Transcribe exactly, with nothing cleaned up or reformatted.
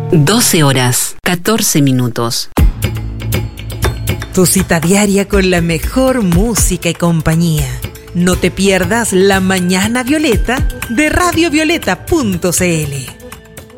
doce horas, catorce minutos. Tu cita diaria con la mejor música y compañía. No te pierdas La Mañana Violeta de radio violeta punto c l.